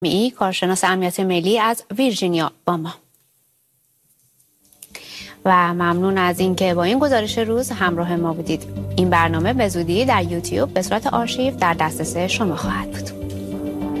کارشناس امنیت ملی از ویرجینیا با ما. و ممنون از اینکه با این گزارش روز همراه ما بودید. این برنامه به زودی در یوتیوب به صورت آرشیو در دسترس شما خواهد بود.